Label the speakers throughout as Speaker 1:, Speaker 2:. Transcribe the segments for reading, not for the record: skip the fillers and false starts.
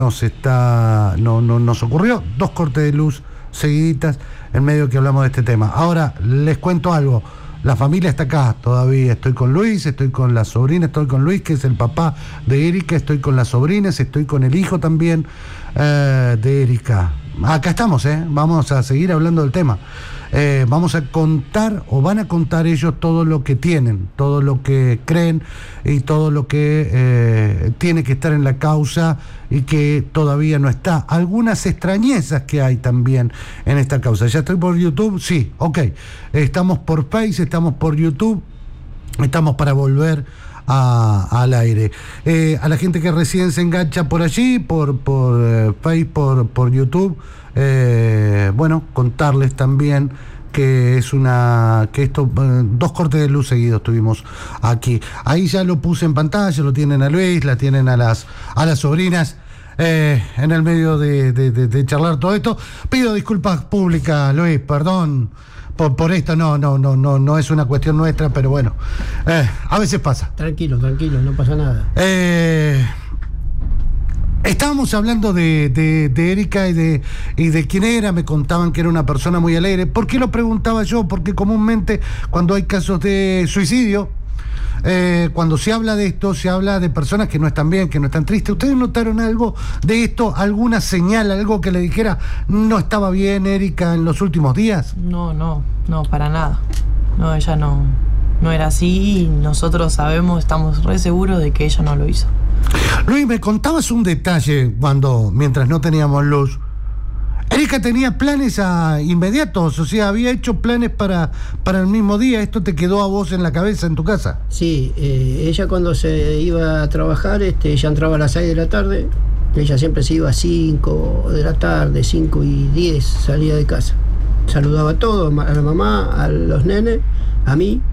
Speaker 1: nos ocurrió 2 cortes de luz seguiditas en medio que hablamos de este tema. Ahora, les cuento algo. La familia está acá todavía. Estoy con Luis, estoy con la sobrina, estoy con Luis, que es el papá de Erika, estoy con las sobrinas, estoy con el hijo también de Erika. Acá estamos, vamos a seguir hablando del tema. Vamos a contar, o van a contar ellos, todo lo que tienen, todo lo que creen y todo lo que tiene que estar en la causa y que todavía no está. Algunas extrañezas que hay también en esta causa. ¿Ya estoy por YouTube? Sí, ok. Estamos por Face, estamos por YouTube, estamos para volver al aire. A la gente que recién se engancha por allí, por Face, por YouTube, bueno, contarles también que es que esto, 2 cortes de luz seguidos tuvimos aquí. Ahí ya lo puse en pantalla, lo tienen a Luis, la tienen a las sobrinas. En el medio de charlar todo esto, pido disculpas públicas, Luis, perdón por esto, no es una cuestión nuestra, pero bueno, a veces pasa.
Speaker 2: Tranquilo, no pasa nada.
Speaker 1: Estábamos hablando de Erika y de quién era. Me contaban que era una persona muy alegre. ¿Por qué lo preguntaba yo? Porque comúnmente cuando hay casos de suicidio, cuando se habla de esto, se habla de personas que no están bien, que no están tristes. ¿Ustedes notaron algo de esto? ¿Alguna señal, algo que le dijera no estaba bien Erika en los últimos días?
Speaker 3: No, para nada. No, ella no era así y nosotros estamos re seguros de que ella no lo hizo.
Speaker 1: Luis, me contabas un detalle mientras no teníamos luz. Erika tenía planes inmediatos, o sea, había hecho planes para el mismo día. ¿Esto te quedó a vos en la cabeza en tu casa?
Speaker 2: Sí, ella cuando se iba a trabajar, ella entraba a las 6 de la tarde, ella siempre se iba a 5 de la tarde, 5:10, salía de casa. Saludaba a todos, a la mamá, a los nenes, a mí,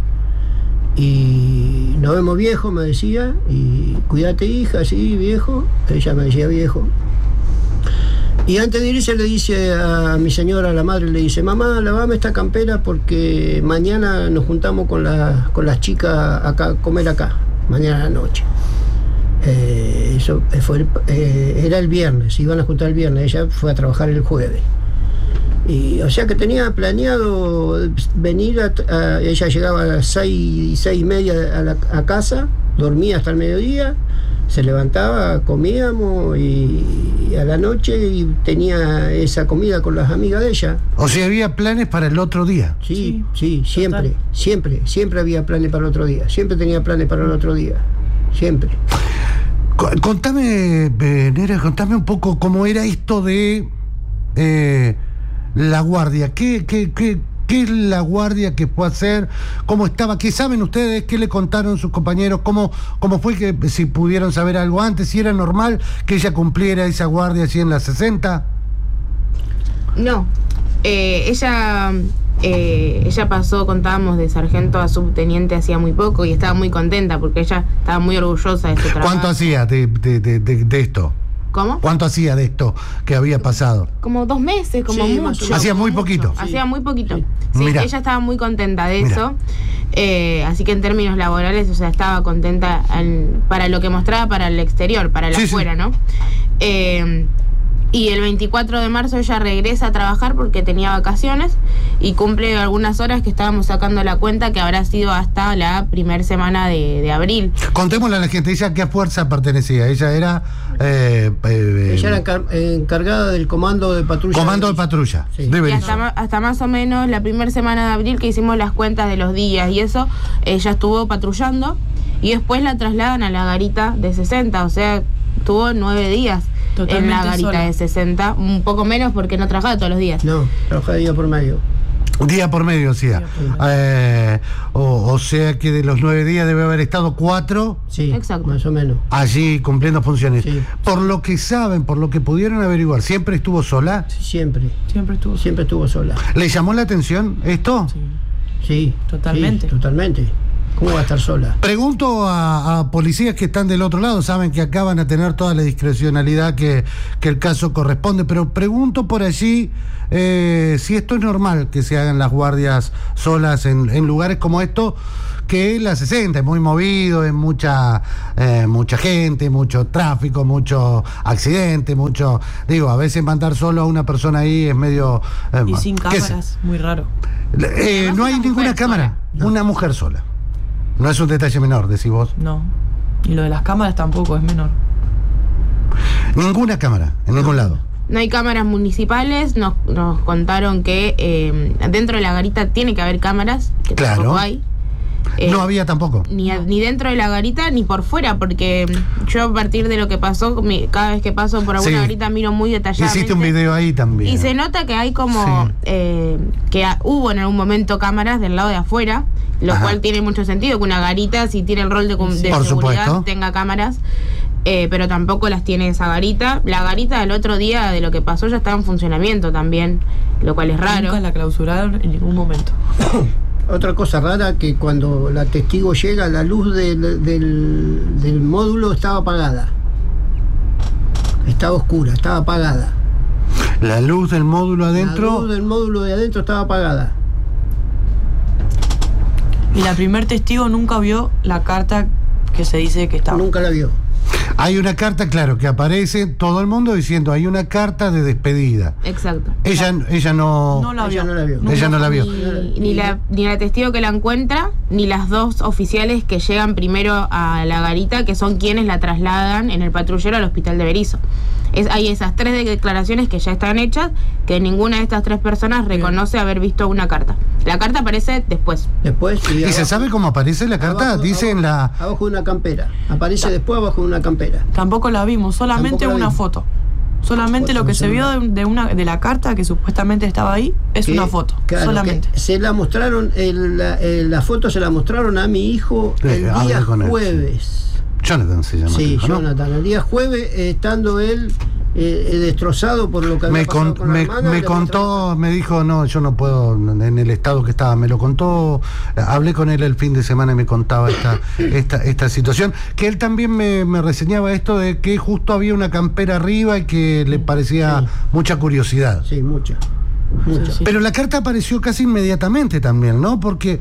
Speaker 2: y nos vemos viejo, me decía, y cuídate hija, sí, viejo, ella me decía viejo. Y antes de irse le dice a mi señora, a la madre, le dice: mamá, lavame esta campera porque mañana nos juntamos con las chicas acá, a comer acá, mañana a la noche. Eso era el viernes, iban a juntar el viernes, ella fue a trabajar el jueves. Y, o sea que tenía planeado venir, ella llegaba a las 6:30 a casa, dormía hasta el mediodía, se levantaba, comíamos y a la noche y tenía esa comida con las amigas de ella.
Speaker 1: O sea, había planes para el otro día.
Speaker 2: Sí, siempre había planes para el otro día, siempre tenía planes para el otro día, siempre.
Speaker 1: Contame, Nera, contame un poco cómo era esto de la guardia. ¿Qué es la guardia que fue a hacer? ¿Cómo estaba? ¿Qué saben ustedes? ¿Qué le contaron sus compañeros? ¿Cómo fue que, si pudieron saber algo antes, si era normal que ella cumpliera esa guardia así en la 60?
Speaker 4: No, ella pasó, contábamos, de sargento a subteniente hacía muy poco y estaba muy contenta porque ella estaba muy orgullosa de su trabajo.
Speaker 1: ¿Cuánto hacía de esto?
Speaker 4: ¿Cómo?
Speaker 1: ¿Cuánto hacía de esto que había pasado?
Speaker 4: Como 2 meses, como
Speaker 2: sí,
Speaker 4: mucho.
Speaker 1: Hacía muy poquito.
Speaker 4: Hacía muy poquito.
Speaker 2: Sí.
Speaker 4: Sí,
Speaker 1: Mirá.
Speaker 4: ella estaba muy contenta de eso. Así que en términos laborales, o sea, estaba contenta para lo que mostraba para el exterior, para el afuera, ¿no? Y el 24 de marzo ella regresa a trabajar porque tenía vacaciones y cumple algunas horas que estábamos sacando la cuenta, que habrá sido hasta la primera semana de abril.
Speaker 1: Contémosle a la gente, ¿ella a qué fuerza pertenecía? Ella era...
Speaker 2: ella era encargada del comando de patrulla.
Speaker 1: Comando de patrulla.
Speaker 2: Sí.
Speaker 4: Y hasta más o menos la primera semana de abril, que hicimos las cuentas de los días y eso, ella estuvo patrullando y después la trasladan a la garita de 60, o sea, tuvo 9 días. Totalmente en la garita sola. De 60, un poco menos porque no trabajaba todos los días.
Speaker 2: No, trabajaba día por medio.
Speaker 1: Día por medio, decía. O sea que de los 9 días debe haber estado 4.
Speaker 2: Sí,
Speaker 4: exacto,
Speaker 2: más o menos.
Speaker 1: Allí cumpliendo funciones.
Speaker 2: Sí.
Speaker 1: Por lo que saben, por lo que pudieron averiguar, ¿siempre estuvo sola?
Speaker 2: Sí, siempre
Speaker 3: Siempre estuvo sola.
Speaker 1: ¿Le llamó la atención esto?
Speaker 3: Sí.
Speaker 2: Sí,
Speaker 3: totalmente.
Speaker 2: Sí, totalmente. ¿Cómo va a estar sola?
Speaker 1: Pregunto a policías que están del otro lado, saben que acá van a tener toda la discrecionalidad que el caso corresponde, pero pregunto por allí si esto es normal que se hagan las guardias solas en lugares como esto, que la 60 es muy movido, es mucha gente, mucho tráfico, mucho accidente, mucho... Digo, a veces mandar solo a una persona ahí es medio...
Speaker 3: y sin cámaras, muy raro.
Speaker 1: No hay ninguna cámara, una mujer sola. No es un detalle menor, decís vos.
Speaker 3: No. Y lo de las cámaras tampoco es menor.
Speaker 1: Ninguna cámara, en ningún lado.
Speaker 4: No hay cámaras municipales, nos contaron que dentro de la garita tiene que haber cámaras, que tampoco hay.
Speaker 1: No había tampoco.
Speaker 4: Ni dentro de la garita ni por fuera, porque yo a partir de lo que pasó, cada vez que paso por alguna garita miro muy detalladamente.
Speaker 1: Hiciste un video ahí también.
Speaker 4: Y se nota que hay como que hubo en algún momento cámaras del lado de afuera, lo cual tiene mucho sentido, que una garita, si tiene el rol de seguridad,
Speaker 1: supuesto,
Speaker 4: tenga cámaras. Pero tampoco las tiene esa garita. La garita del otro día de lo que pasó ya estaba en funcionamiento también, lo cual es raro.
Speaker 3: Nunca la clausuraron en ningún momento.
Speaker 2: Otra cosa rara, que cuando la testigo llega, la luz del módulo estaba apagada. Estaba oscura, estaba apagada.
Speaker 1: La luz del módulo adentro...
Speaker 2: La luz del módulo de adentro estaba apagada.
Speaker 3: Y la primer testigo nunca vio la carta que se dice que estaba.
Speaker 2: Nunca la vio.
Speaker 1: Hay una carta, claro, que aparece todo el mundo diciendo, hay una carta de despedida.
Speaker 4: Exacto.
Speaker 1: Ella no la vio. Ella no la vio.
Speaker 4: Ni la testigo que la encuentra, ni las dos oficiales que llegan primero a la garita, que son quienes la trasladan en el patrullero al hospital de Berisso. Hay esas tres declaraciones que ya están hechas, que ninguna de estas tres personas reconoce haber visto una carta. La carta aparece después.
Speaker 1: ¿Y se sabe cómo aparece la carta? Dice en la...
Speaker 2: Abajo de una campera. Aparece después abajo de una campera.
Speaker 3: Tampoco la vimos, solamente una foto. Solamente lo que se vio de la carta que supuestamente estaba ahí es una foto.
Speaker 2: Claro,
Speaker 3: solamente.
Speaker 2: Se la mostraron, la foto se la mostraron a mi hijo el día jueves.
Speaker 1: Jonathan se llama.
Speaker 2: Sí,
Speaker 1: hijo, ¿no?
Speaker 2: Jonathan. El día jueves, estando él destrozado por lo que había pasado con la hermana,
Speaker 1: me contó, me dijo, no, yo no puedo, en el estado que estaba, me lo contó, hablé con él el fin de semana y me contaba esta situación, que él también me reseñaba esto de que justo había una campera arriba y que le parecía mucha curiosidad.
Speaker 2: Sí, mucha.
Speaker 3: Sí.
Speaker 1: Pero la carta apareció casi inmediatamente también, ¿no? Porque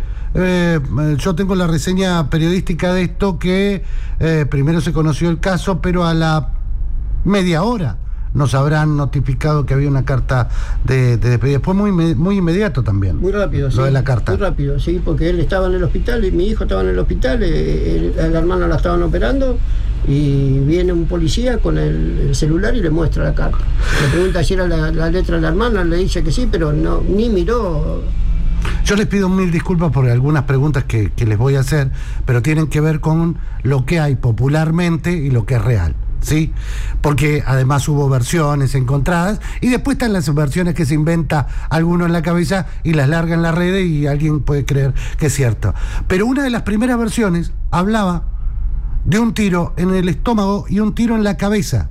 Speaker 1: yo tengo la reseña periodística de esto, que primero se conoció el caso, pero a la media hora nos habrán notificado que había una carta de despedida. Fue muy inmediato también.
Speaker 2: Muy rápido,
Speaker 1: lo de la carta.
Speaker 2: Muy rápido, sí, porque él estaba en el hospital y mi hijo estaba en el hospital, la hermana la estaban operando y viene un policía con el celular y le muestra la carta. Le pregunta si era la letra de la hermana, le dice que sí, pero no, ni miró.
Speaker 1: Yo les pido mil disculpas por algunas preguntas que les voy a hacer, pero tienen que ver con lo que hay popularmente y lo que es real. ¿Sí? Porque además hubo versiones encontradas y después están las versiones que se inventa alguno en la cabeza y las larga en las redes y alguien puede creer que es cierto. Pero una de las primeras versiones hablaba de un tiro en el estómago y un tiro en la cabeza.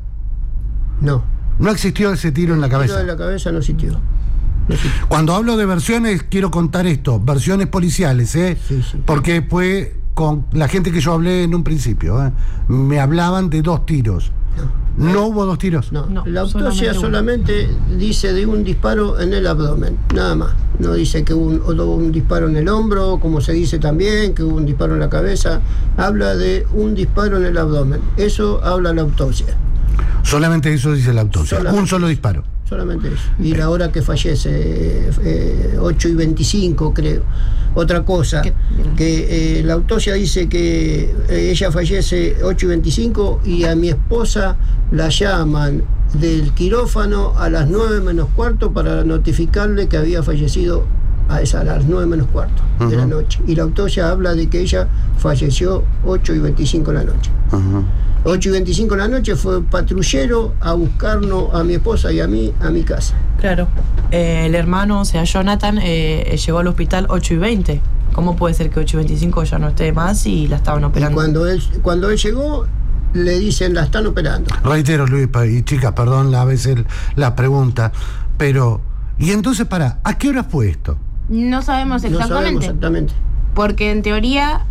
Speaker 2: No
Speaker 1: existió ese tiro en la cabeza.
Speaker 2: El tiro en la cabeza no existió.
Speaker 1: Cuando hablo de versiones, quiero contar esto, versiones policiales,
Speaker 2: Sí.
Speaker 1: Porque fue con la gente que yo hablé en un principio, me hablaban de 2 tiros. ¿No hubo 2 tiros?
Speaker 2: No. La autopsia solamente dice de un disparo en el abdomen, nada más. No dice que hubo un disparo en el hombro, como se dice también, que hubo un disparo en la cabeza. Habla de un disparo en el abdomen. Eso habla la autopsia.
Speaker 1: Solamente eso dice la autopsia. Un solo disparo.
Speaker 2: Solamente eso. Y la hora que fallece, 8:25 creo. Otra cosa, que la autopsia dice que ella fallece 8:25 y a mi esposa la llaman del quirófano a las 9 menos cuarto para notificarle que había fallecido a las 9 menos cuarto de la noche. Y la autopsia habla de que ella falleció 8:25 de la noche. 8:25 de la noche fue patrullero a buscarnos a mi esposa y a mí a mi casa.
Speaker 3: Claro. El hermano, o sea, Jonathan, llegó al hospital 8:20. ¿Cómo puede ser que 8:25 ya no esté más y la estaban operando?
Speaker 2: Y cuando él llegó, le dicen, la están operando.
Speaker 1: Reitero, Luis, y chicas, perdón a veces la pregunta, pero... ¿Y entonces, ¿a qué hora fue esto?
Speaker 4: No sabemos exactamente.
Speaker 2: No sabemos exactamente.
Speaker 4: Porque en teoría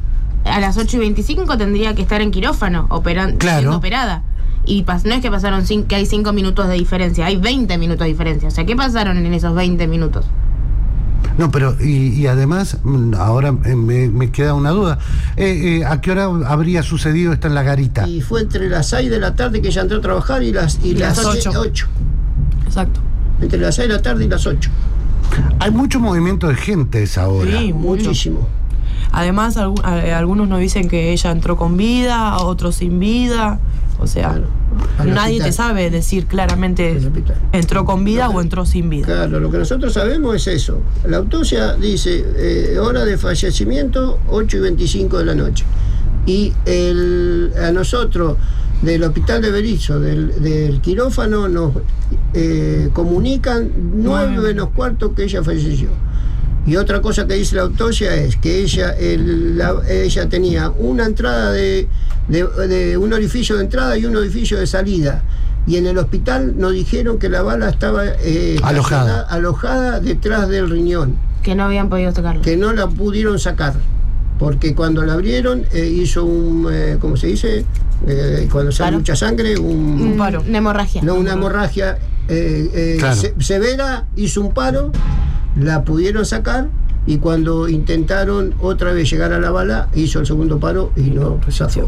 Speaker 4: a las 8:25 tendría que estar en quirófano,
Speaker 1: Claro.
Speaker 4: siendo operada. Y no es que pasaron que hay 5 minutos de diferencia, hay 20 minutos de diferencia. O sea, ¿qué pasaron en esos 20 minutos?
Speaker 1: No, pero y además, ahora me queda una duda. ¿A qué hora habría sucedido esto en la garita?
Speaker 2: Y fue entre las 6 de la tarde que ella entró a trabajar y las 8.
Speaker 3: Exacto.
Speaker 2: Entre las 6 de la tarde y las 8.
Speaker 1: Hay mucho movimiento de gente a esa hora.
Speaker 3: Sí, mucho.
Speaker 2: Muchísimo.
Speaker 3: Además, algunos nos dicen que ella entró con vida, otros sin vida. O sea,
Speaker 2: Claro. Al
Speaker 3: nadie
Speaker 2: hospital.
Speaker 3: te sabe decir claramente
Speaker 2: Al hospital.
Speaker 3: entró con vida o entró sin vida.
Speaker 2: Claro, lo que nosotros sabemos es eso. La autopsia dice hora de fallecimiento 8:25 de la noche. Y a nosotros del hospital de Berizo, del quirófano, nos comunican 9:15 que ella falleció. Y otra cosa que dice la autopsia es que ella tenía una entrada de un orificio de entrada y un orificio de salida. Y en el hospital nos dijeron que la bala estaba alojada detrás del riñón,
Speaker 4: Que no habían podido sacarlo.
Speaker 2: que no la pudieron sacar. Porque cuando la abrieron hizo un, ¿cómo se dice? Cuando sale
Speaker 4: ¿Paro?
Speaker 2: mucha sangre,
Speaker 3: Un paro.
Speaker 4: Una hemorragia.
Speaker 2: no, una hemorragia
Speaker 1: Claro.
Speaker 2: severa, hizo un paro, la pudieron sacar y cuando intentaron otra vez llegar a la bala, hizo el segundo paro y no zafó.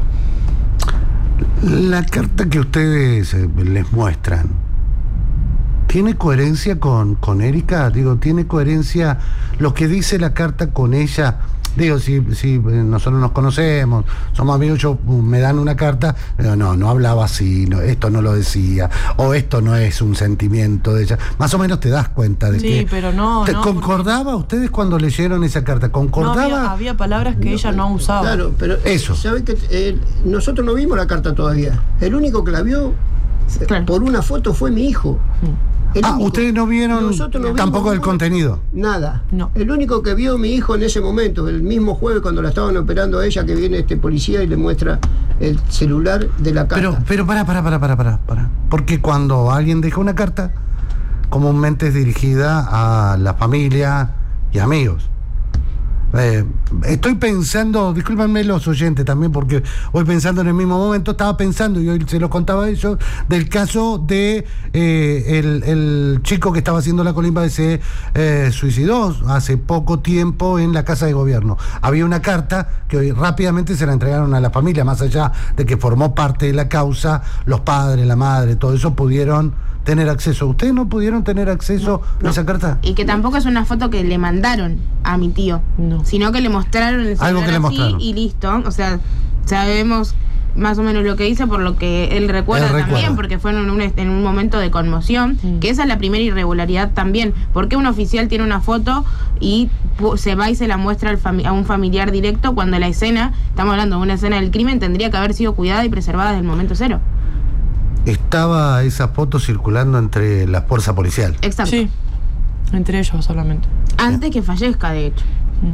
Speaker 1: La carta que ustedes les muestran, ¿tiene coherencia con Erika? Digo, ¿tiene coherencia lo que dice la carta con ella? Digo, si nosotros nos conocemos, somos amigos, me dan una carta, digo, no hablaba así, esto no lo decía, o esto no es un sentimiento de ella. Más o menos te das cuenta de que...
Speaker 3: Sí, pero no.
Speaker 1: ¿Concordaba ustedes cuando leyeron esa carta?
Speaker 3: No,
Speaker 1: ¿Concordaba?
Speaker 3: había palabras que ella no usaba.
Speaker 2: Claro, pero
Speaker 1: Eso.
Speaker 2: ¿sabe que nosotros no vimos la carta todavía? El único que la vio
Speaker 4: Claro.
Speaker 2: por una foto fue mi hijo. El único.
Speaker 1: Ustedes no vieron
Speaker 2: Nosotros no
Speaker 1: tampoco
Speaker 2: vimos
Speaker 1: el contenido.
Speaker 2: Nada.
Speaker 3: No.
Speaker 2: El único que vio mi hijo en ese momento, el mismo jueves cuando la estaban operando a ella, que viene este policía y le muestra el celular de la carta.
Speaker 1: Pero para. Porque cuando alguien deja una carta, comúnmente es dirigida a la familia y amigos. Estoy pensando, discúlpenme los oyentes también, porque voy pensando en el mismo momento, estaba pensando, y hoy se lo contaba a ellos, del caso de el chico que estaba haciendo la colimba y se suicidó hace poco tiempo en la Casa de Gobierno. Había una carta que hoy rápidamente se la entregaron a la familia, más allá de que formó parte de la causa, los padres, la madre, todo eso pudieron tener acceso. ¿Ustedes no pudieron tener acceso a esa carta?
Speaker 4: Y que tampoco es una foto que le mandaron a mi tío,
Speaker 3: No.
Speaker 4: sino que le mostraron el celular
Speaker 1: Algo que le
Speaker 4: así
Speaker 1: mostraron.
Speaker 4: y listo. O sea, sabemos más o menos lo que dice por lo que él recuerda
Speaker 1: Él
Speaker 4: también,
Speaker 1: recuerda.
Speaker 4: porque fue en un momento de conmoción, que esa es la primera irregularidad también. ¿Por qué un oficial tiene una foto y se va y se la muestra a un familiar directo cuando la escena, estamos hablando de una escena del crimen, tendría que haber sido cuidada y preservada desde el momento cero?
Speaker 1: Estaba esa foto circulando entre la fuerza policial.
Speaker 4: Exacto.
Speaker 3: Sí, entre ellos solamente.
Speaker 4: Antes que fallezca, de hecho.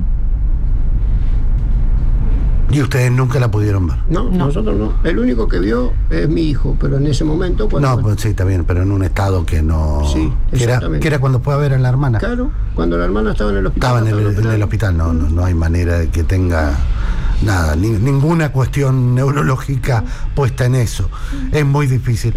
Speaker 1: Y ustedes nunca la pudieron ver.
Speaker 2: No,
Speaker 3: No.
Speaker 2: nosotros no. El único que vio es mi hijo, pero en ese momento cuando...
Speaker 1: No, pues sí, está bien, pero en un estado que no...
Speaker 2: Sí,
Speaker 1: que
Speaker 2: exactamente.
Speaker 1: era cuando fue a ver a la hermana.
Speaker 2: Claro, cuando la hermana estaba en el hospital.
Speaker 1: Estaba en el hospital, no hay manera de que tenga nada, ninguna cuestión neurológica puesta en eso. Es muy difícil.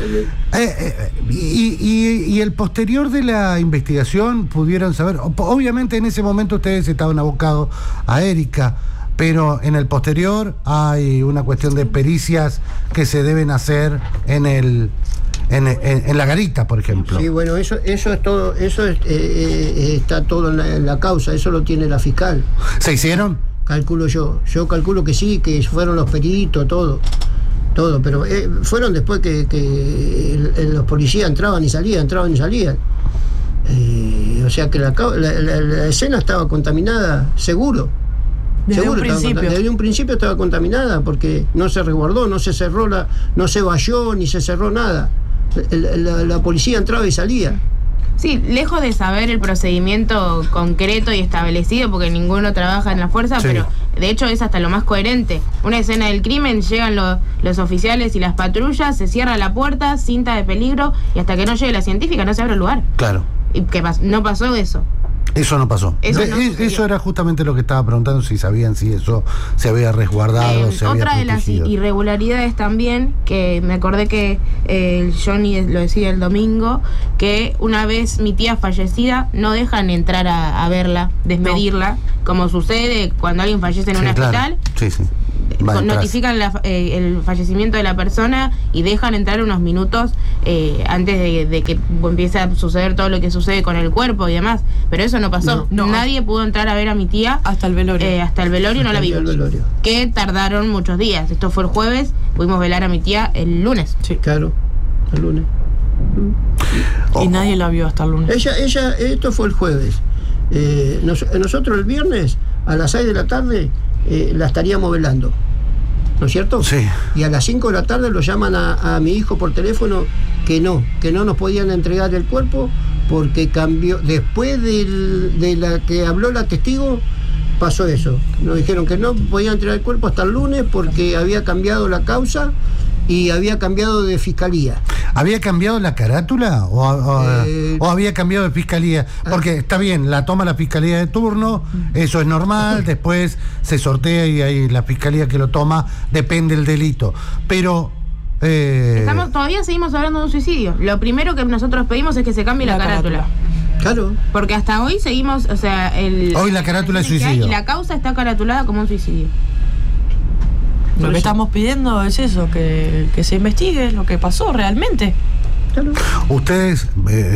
Speaker 1: Y el posterior de la investigación pudieron saber, obviamente en ese momento ustedes estaban abocados a Erika, pero en el posterior hay una cuestión de pericias que se deben hacer en la garita, por ejemplo.
Speaker 2: Sí, bueno, eso es todo, está todo en la causa, eso lo tiene la fiscal.
Speaker 1: ¿Se hicieron?
Speaker 2: Calculo yo calculo que sí, que fueron los peritos, todo, pero fueron después que los policías entraban y salían. O sea que la escena estaba contaminada, seguro.
Speaker 3: Desde un
Speaker 2: Estaba
Speaker 3: principio.
Speaker 2: desde un principio estaba contaminada porque no se resguardó, no se cerró, no se valló ni se cerró nada. La policía entraba y salía.
Speaker 4: Sí, lejos de saber el procedimiento concreto y establecido, porque ninguno trabaja en la fuerza,
Speaker 1: Sí.
Speaker 4: pero de hecho es hasta lo más coherente. Una escena del crimen, llegan los oficiales y las patrullas, se cierra la puerta, cinta de peligro, y hasta que no llegue la científica no se abre el lugar.
Speaker 1: Claro.
Speaker 4: Y que no pasó eso.
Speaker 1: Eso no pasó.
Speaker 4: Eso no sucedió.
Speaker 1: Eso era justamente lo que estaba preguntando, si sabían si eso se había resguardado, se había
Speaker 4: Otra de las
Speaker 1: protegido.
Speaker 4: irregularidades también, que me acordé que Johnny lo decía el domingo, que una vez mi tía fallecida no dejan entrar a verla, despedirla, como sucede cuando alguien fallece en un hospital.
Speaker 1: Sí, sí. Va atrás.
Speaker 4: Notifican el fallecimiento de la persona y dejan entrar unos minutos antes de que empiece a suceder todo lo que sucede con el cuerpo y demás. Pero eso no pasó.
Speaker 3: No.
Speaker 4: Nadie pudo entrar a ver a mi tía.
Speaker 3: Hasta el velorio.
Speaker 4: Hasta el velorio no la
Speaker 2: Hasta el
Speaker 4: vimos.
Speaker 2: velorio.
Speaker 4: Que tardaron muchos días. Esto fue el jueves, pudimos velar a mi tía el lunes.
Speaker 3: Sí.
Speaker 2: Claro, el lunes.
Speaker 3: Y nadie la vio hasta el lunes.
Speaker 2: Esto fue el jueves. Nosotros el viernes a las 6 de la tarde la estaríamos velando, ¿no es cierto?
Speaker 1: Sí.
Speaker 2: Y a las 5 de la tarde lo llaman a mi hijo por teléfono que no nos podían entregar el cuerpo porque cambió. Después de la que habló la testigo, pasó eso. Nos dijeron que no podían entregar el cuerpo hasta el lunes porque había cambiado la causa y había cambiado de fiscalía.
Speaker 1: ¿Había cambiado la carátula o había cambiado de fiscalía? Porque está bien, la toma la fiscalía de turno, eso es normal, después se sortea y ahí la fiscalía que lo toma, depende del delito. Pero...
Speaker 4: Todavía seguimos hablando de un suicidio. Lo primero que nosotros pedimos es que se cambie la carátula.
Speaker 2: Claro.
Speaker 4: Porque hasta hoy seguimos, o sea,
Speaker 1: Hoy la carátula es suicidio.
Speaker 4: Y la causa está caratulada como un suicidio.
Speaker 3: Lo que estamos pidiendo es eso, que se investigue lo que pasó realmente.
Speaker 2: Claro.
Speaker 1: ¿Ustedes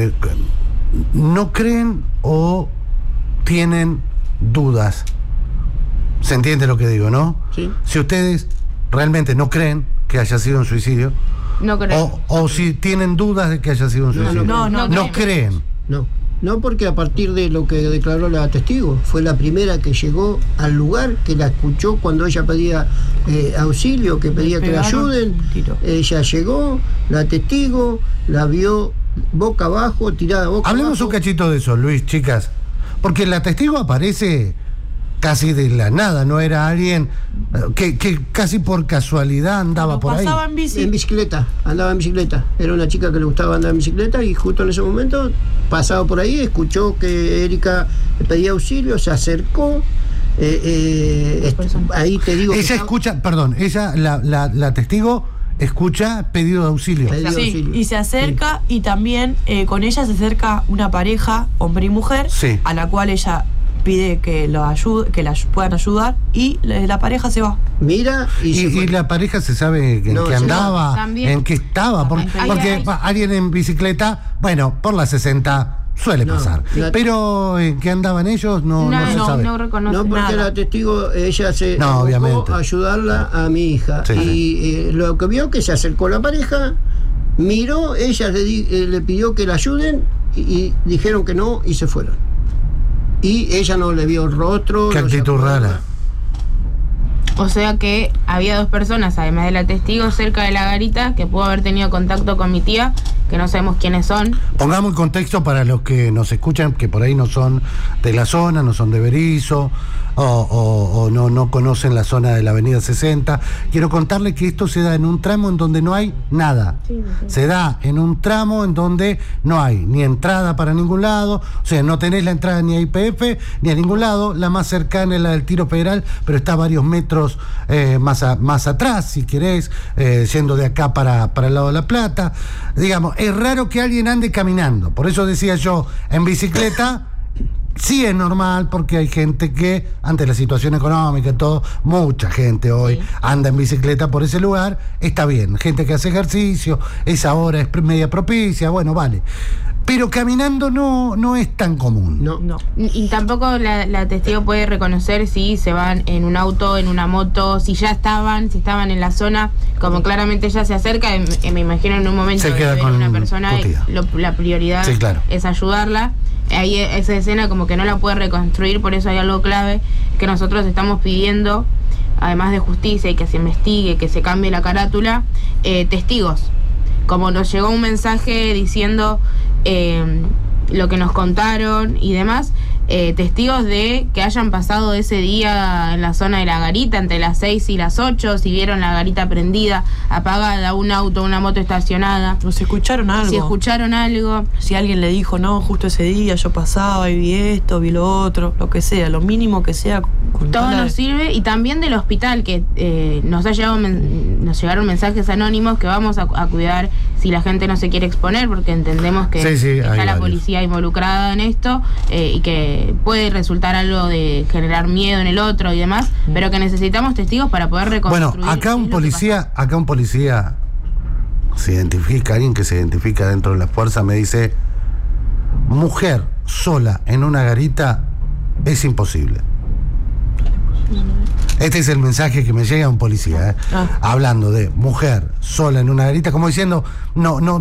Speaker 1: no creen o tienen dudas? ¿Se entiende lo que digo, no?
Speaker 2: Sí.
Speaker 1: Si ustedes realmente no creen que haya sido un suicidio,
Speaker 4: No creo.
Speaker 1: o si tienen dudas de que haya sido un suicidio.
Speaker 3: No
Speaker 1: creen.
Speaker 2: No, porque a partir de lo que declaró la testigo, fue la primera que llegó al lugar, que la escuchó cuando ella pedía auxilio, que pedía que la ayuden. Ella llegó, la testigo, la vio boca abajo, tirada boca
Speaker 1: Hablemos
Speaker 2: abajo.
Speaker 1: un cachito de eso, Luis, chicas. Porque la testigo aparece casi de la nada, no era alguien que casi por casualidad andaba por ahí.
Speaker 3: Pasaba en bici.
Speaker 2: En bicicleta, andaba en bicicleta. Era una chica que le gustaba andar en bicicleta y justo en ese momento pasaba por ahí, escuchó que Erika pedía auxilio, se acercó. Ahí te digo.
Speaker 1: Ella escucha, perdón, la testigo escucha pedido de auxilio.
Speaker 2: Pedido de
Speaker 3: Sí,
Speaker 2: auxilio.
Speaker 3: y se acerca y también con ella se acerca una pareja, hombre y mujer,
Speaker 1: Sí.
Speaker 3: a la cual ella pide que la puedan ayudar y la pareja se va.
Speaker 2: Mira y se fue.
Speaker 1: Y la pareja se sabe en
Speaker 2: No,
Speaker 1: qué
Speaker 2: sí,
Speaker 1: andaba,
Speaker 4: también.
Speaker 1: en qué estaba. Porque
Speaker 4: Ahí.
Speaker 1: alguien en bicicleta, bueno, por las 60 suele
Speaker 2: No,
Speaker 1: pasar. Pero en qué andaban ellos no se sabe.
Speaker 4: no reconoce
Speaker 2: No, porque
Speaker 4: nada.
Speaker 2: la testigo, ella se
Speaker 1: No,
Speaker 2: enfocó
Speaker 1: obviamente.
Speaker 2: a ayudarla a mi hija.
Speaker 1: Sí,
Speaker 2: y lo que vio que se acercó la pareja, miró, ella le pidió que la ayuden y dijeron que no y se fueron. Y ella no le vio el rostro.
Speaker 1: Qué
Speaker 2: no se
Speaker 1: actitud
Speaker 2: acuerda.
Speaker 1: rara.
Speaker 4: O sea que había dos personas, además de la testigo, cerca de la garita, que pudo haber tenido contacto con mi tía, que no sabemos quiénes son.
Speaker 1: Pongamos en contexto para los que nos escuchan, que por ahí no son de la zona, no son de Berizo, o no conocen la zona de la avenida 60. Quiero contarles que esto se da en un tramo en donde no hay nada. Se da en un tramo en donde no hay ni entrada para ningún lado, o sea, no tenés la entrada ni a YPF ni a ningún lado. La más cercana es la del Tiro Federal, pero está a varios metros más atrás, si querés, yendo de acá para el lado de La Plata. Digamos, es raro que alguien ande caminando. Por eso decía yo, en bicicleta sí es normal, porque hay gente que, ante la situación económica y todo, mucha gente hoy anda en bicicleta por ese lugar, está bien. Gente que hace ejercicio, esa hora es media propicia, bueno, vale. Pero caminando no es tan común.
Speaker 2: No.
Speaker 4: Y tampoco la testigo puede reconocer si se van en un auto, en una moto, si estaban en la zona, como claramente ella se acerca, me imagino en un momento
Speaker 1: Se
Speaker 4: de
Speaker 1: queda
Speaker 4: ver
Speaker 1: con
Speaker 4: una persona,
Speaker 1: tu tía.
Speaker 4: la prioridad
Speaker 1: Sí, claro.
Speaker 4: es ayudarla. Ahí esa escena como que no la puede reconstruir, por eso hay algo clave que nosotros estamos pidiendo, además de justicia y que se investigue, que se cambie la carátula, testigos. Como nos llegó un mensaje diciendo lo que nos contaron y demás, testigos de que hayan pasado ese día en la zona de la garita entre las 6 y las 8, si vieron la garita prendida, apagada, un auto, una moto estacionada.
Speaker 3: ¿No se escucharon algo?
Speaker 4: Si escucharon algo.
Speaker 3: Si alguien le dijo, no, justo ese día yo pasaba y vi esto, vi lo otro, lo que sea, lo mínimo que sea.
Speaker 4: Todo nos sirve. Y también del hospital, que nos llegaron mensajes anónimos que vamos a cuidar si la gente no se quiere exponer, porque entendemos que está la policía involucrada en esto y que puede resultar algo de generar miedo en el otro y demás, pero que necesitamos testigos para poder reconstruir.
Speaker 1: Bueno, acá un policía se identifica, alguien que se identifica dentro de la fuerza me dice: mujer sola en una garita es imposible. Este es el mensaje que me llega a un policía, hablando de mujer sola en una garita, como diciendo, no